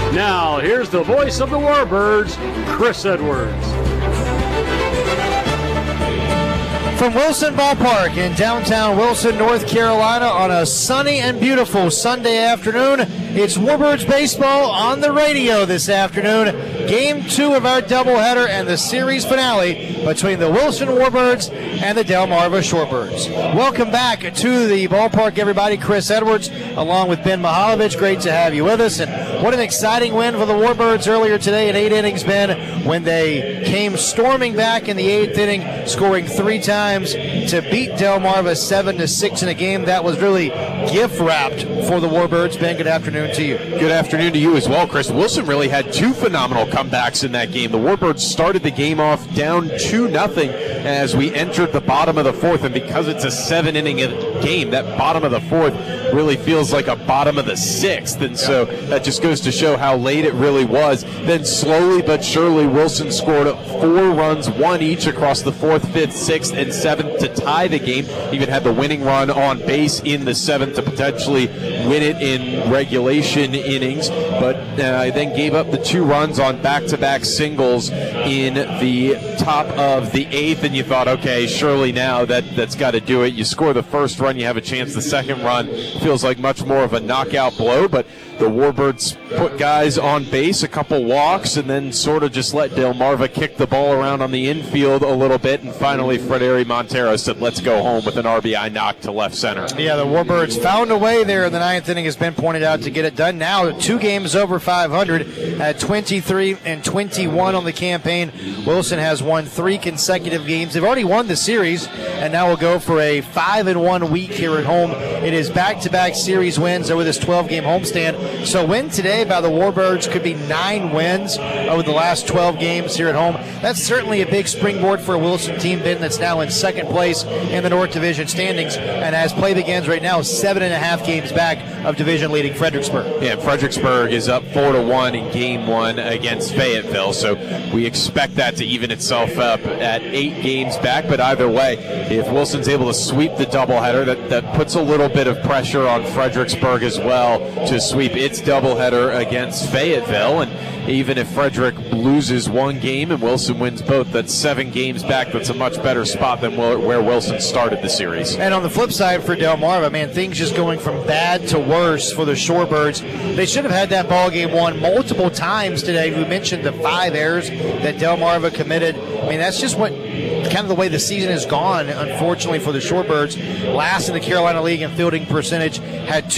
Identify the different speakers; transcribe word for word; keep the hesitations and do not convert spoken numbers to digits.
Speaker 1: Now, here's the voice of the Warbirds, Chris Edwards.
Speaker 2: From Wilson Ballpark in downtown Wilson, North Carolina, on a sunny and beautiful Sunday afternoon, it's Warbirds baseball on the radio this afternoon. Game two of our doubleheader and the series finale between the Wilson Warbirds and the Delmarva Shorebirds. Welcome back to the ballpark, everybody. Chris Edwards, along with Ben Mihaljevic. Great to have you with us. And what an exciting win for the Warbirds earlier today in eight innings, Ben, when they came storming back in the eighth inning, scoring three times to beat Delmarva seven to six in a game that was really gift wrapped for the Warbirds. Ben, good afternoon to you.
Speaker 3: Good afternoon to you as well, Chris. Wilson really had two phenomenal comebacks in that game. The Warbirds started the game off down two nothing as we entered the bottom of the fourth, and because it's a seven inning game, that bottom of the fourth really feels like a bottom of the sixth, and so that just goes to show how late it really was. Then slowly but surely, Wilson scored four runs, one each across the fourth, fifth, sixth, and seventh to tie the game. Even had the winning run on base in the seventh to potentially win it in regulation innings, but uh, then gave up the two runs on back-to-back singles in the top of the eighth, and you thought, okay, surely now that, that's got to do it. You score the first run, you have a chance. The second run feels like much more of a knockout blow, but the Warbirds put guys on base, a couple walks, and then sort of just let Delmarva kick the ball around on the infield a little bit, and finally Frederi Montero said, let's go home, with an R B I knock to left center.
Speaker 2: Yeah, the Warbirds found a way there in the ninth inning, has been pointed out, to get it done. Now two games over five hundred at twenty-three and twenty-one on the campaign. Wilson has won three consecutive games. They've already won the series, and now we'll go for a five and one week here at home. It is back-to-back series wins over this twelve-game homestand. So win today by the Warbirds could be nine wins over the last twelve games here at home. That's certainly a big springboard for a Wilson team, Ben, that's now in second place in the North Division standings, and as play begins right now, seven and a half games back of division-leading Fredericksburg.
Speaker 3: Yeah, Fredericksburg is up four to one in game one against Fayetteville, so we expect that to even itself up at eight games back. But either way, if Wilson's able to sweep the doubleheader, that, that puts a little bit of pressure on Fredericksburg as well to sweep its doubleheader against Fayetteville. And even if Frederick loses one game and Wilson wins both, that's seven games back. That's a much better spot than where Wilson started the series.
Speaker 2: And on the flip side for Delmarva, man, things just going from bad to worse for the Shorebirds. They should have had that ball game won multiple times today. We mentioned the five errors that Delmarva committed. I mean, that's just what kind of the way the season has gone, unfortunately, for the Shorebirds. Last in the Carolina League in fielding percentage, had two